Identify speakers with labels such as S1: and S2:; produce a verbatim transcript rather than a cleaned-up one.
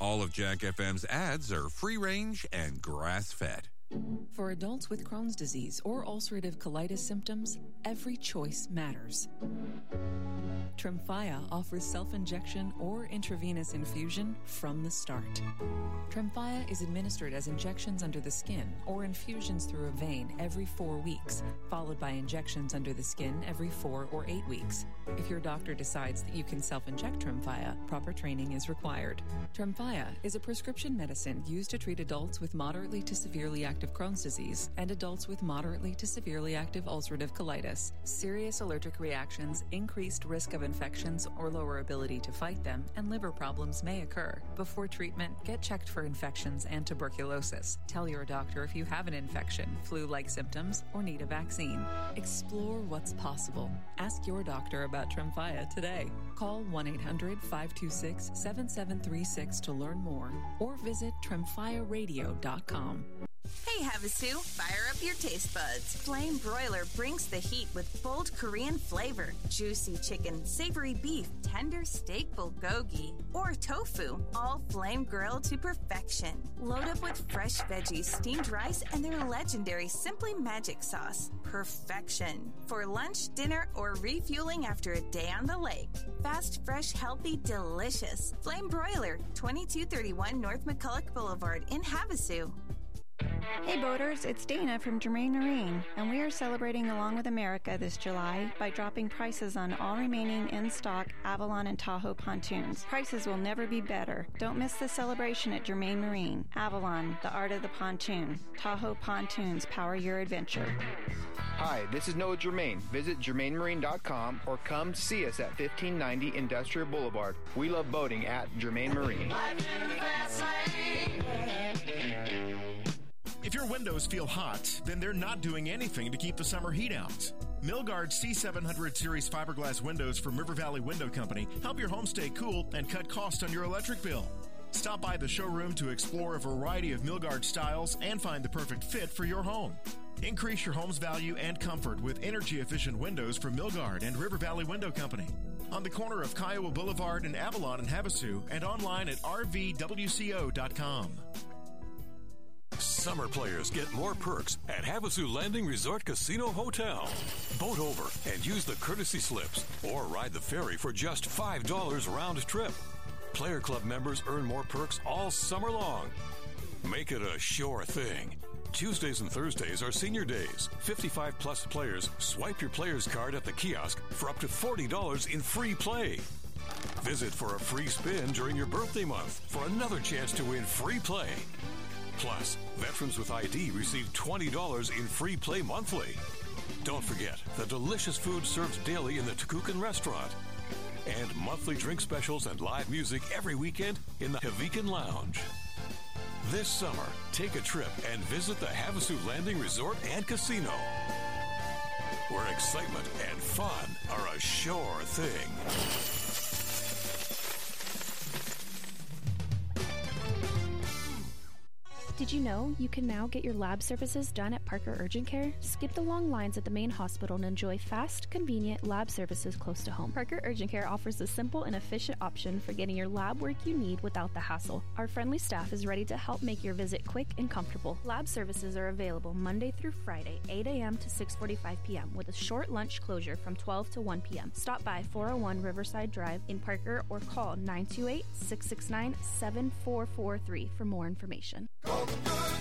S1: All of Jack F M's ads are free-range and grass-fed.
S2: For adults with Crohn's disease or ulcerative colitis symptoms, every choice matters. Tremfya offers self-injection or intravenous infusion from the start. Tremfya is administered as injections under the skin or infusions through a vein every four weeks, followed by injections under the skin every four or eight weeks. If your doctor decides that you can self-inject Tremfya, proper training is required. Tremfya is a prescription medicine used to treat adults with moderately to severely active Crohn's disease and adults with moderately to severely active ulcerative colitis. Serious allergic reactions, increased risk of infections or lower ability to fight them, and liver problems may occur. Before treatment, get checked for infections and tuberculosis. Tell your doctor if you have an infection, flu-like symptoms, or need a vaccine. Explore what's possible. Ask your doctor about Tremfya today. Call one eight hundred five two six seven seven three six to learn more or visit tremfya radio dot com.
S3: Hey Havasu, fire up your taste buds. Flame Broiler brings the heat with bold Korean flavor. Juicy chicken, savory beef, tender steak bulgogi, or tofu, all flame grilled to perfection. Load up with fresh veggies, steamed rice, and their legendary Simply Magic sauce. Perfection. For lunch, dinner, or refueling after a day on the lake. Fast, fresh, healthy, delicious. Flame Broiler, twenty-two thirty-one North McCulloch Boulevard in Havasu.
S4: Hey boaters, it's Dana from Germain Marine, and we are celebrating along with America this July by dropping prices on all remaining in-stock Avalon and Tahoe pontoons. Prices will never be better. Don't miss the celebration at Germain Marine. Avalon, the art of the pontoon. Tahoe pontoons power your adventure.
S5: Hi, this is Noah Germain. Visit germain marine dot com or come see us at fifteen ninety Industrial Boulevard. We love boating at Germain Marine.
S6: If your windows feel hot, then they're not doing anything to keep the summer heat out. Milgard C seven hundred series fiberglass windows from River Valley Window Company help your home stay cool and cut costs on your electric bill. Stop by the showroom to explore a variety of Milgard styles and find the perfect fit for your home. Increase your home's value and comfort with energy-efficient windows from Milgard and River Valley Window Company. On the corner of Kiowa Boulevard in Avalon and Havasu, and online at r v w c o dot com.
S7: Summer players get more perks at Havasu Landing Resort Casino Hotel. Boat over and use the courtesy slips or ride the ferry for just five dollars round trip. Player Club members earn more perks all summer long. Make it a sure thing. Tuesdays and Thursdays are senior days. fifty-five plus players swipe your player's card at the kiosk for up to forty dollars in free play. Visit for a free spin during your birthday month for another chance to win free play. Plus, veterans with I D receive twenty dollars in free play monthly. Don't forget the delicious food served daily in the Takukan restaurant. And monthly drink specials and live music every weekend in the Havikan Lounge. This summer, take a trip and visit the Havasu Landing Resort and Casino, where excitement and fun are a sure thing.
S8: Did you know you can now get your lab services done at Parker Urgent Care? Skip the long lines at the main hospital and enjoy fast, convenient lab services close to home. Parker Urgent Care offers a simple and efficient option for getting your lab work you need without the hassle. Our friendly staff is ready to help make your visit quick and comfortable. Lab services are available Monday through Friday, eight a.m. to six forty-five p.m. with a short lunch closure from twelve to one p.m. Stop by four oh one Riverside Drive in Parker or call nine two eight, six six nine, seven four four three for more information.
S9: Go good,